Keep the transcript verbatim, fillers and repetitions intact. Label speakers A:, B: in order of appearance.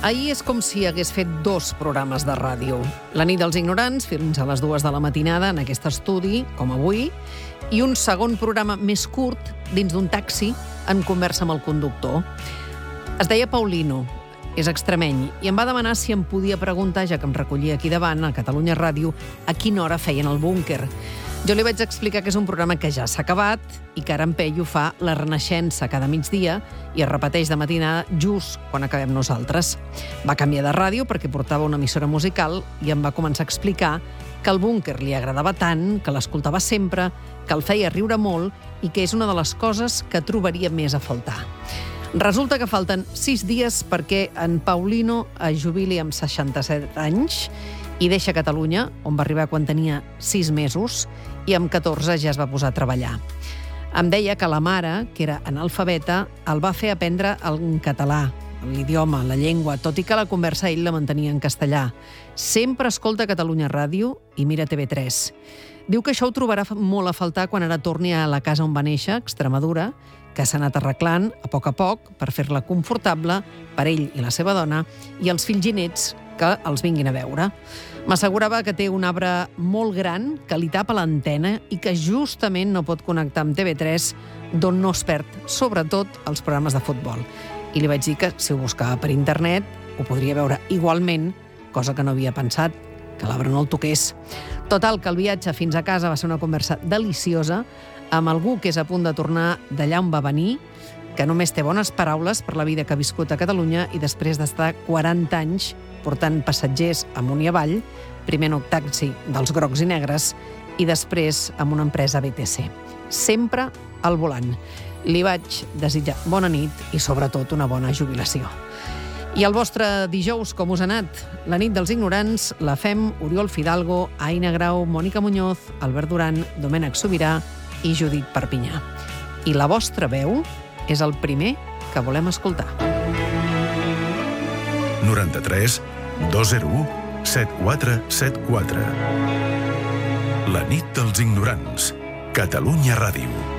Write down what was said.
A: Ahir és com si hagués fet dos programes de ràdio. La nit dels ignorants, fins a les dues de la matinada, en aquest estudi, com avui, i un segon programa més curt, dins d'un taxi, en conversa amb el conductor. Es deia Paulino, és extremeny, i em va demanar si em podia preguntar, ja que em recollia aquí davant, a Catalunya Ràdio, a quina hora feien el búnquer. Jo li vaig explicar que és un programa que ja s'ha acabat i que ara en Peyu fa la Renaixença cada migdia i es repeteix de matinada just quan acabem nosaltres. Va canviar de ràdio perquè portava una emissora musical i em va començar a explicar que el búnquer li agradava tant, que l'escoltava sempre, que el feia riure molt i que és una de les coses que trobaria més a faltar. Resulta que falten sis dies perquè en Paulino es jubili amb seixanta-set anys i deixa Catalunya, on va arribar quan tenia sis mesos, i amb catorze ja es va posar a treballar. Em deia que la mare, que era analfabeta, el va fer aprendre en català, l'idioma, la llengua, tot i que la conversa ell la mantenia en castellà. Sempre escolta Catalunya Ràdio i mira T V tres. Diu que això ho trobarà molt a faltar quan ara torni a la casa on va néixer, Extremadura, que s'ha anat arreglant a poc a poc per fer-la confortable per ell i la seva dona i els fills i nets que els vinguin a veure. M'assegurava que té un arbre molt gran que li tapa l'antena i que justament no pot connectar amb T V tres, d'on no es perd, sobretot, els programes de futbol. I li vaig dir que, si ho buscava per internet, ho podria veure igualment, cosa que no havia pensat, que l'arbre no el toqués. Total, que el viatge fins a casa va ser una conversa deliciosa amb algú que és a punt de tornar d'allà on va venir, que només té bones paraules per la vida que ha viscut a Catalunya i després d'estar quaranta anys portant passatgers amunt i avall, primer en un taxi dels grocs i negres i després amb una empresa B T C. Sempre al volant. Li vaig desitjar bona nit i sobretot una bona jubilació. I el vostre dijous, com us ha anat? La nit dels ignorants la fem Oriol Fidalgo, Aina Grau, Mònica Muñoz, Albert Duran, Domènec Sobirà i Judit Perpinyà. I la vostra veu és el primer que volem escoltar.
B: noranta-tres dos zero u set quatre set quatre. La nit dels ignorants. Catalunya Ràdio.